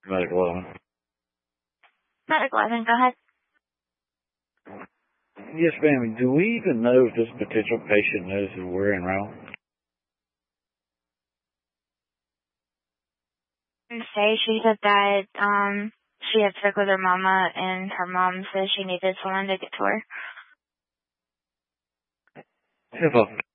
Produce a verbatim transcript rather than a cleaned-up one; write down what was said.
Medical eleven. Medical eleven, go ahead. Yes, ma'am. Do we even know if this potential patient knows who we're in rental? Say she said that um she had sick with her mama and her mom said she needed someone to get to her. Simple.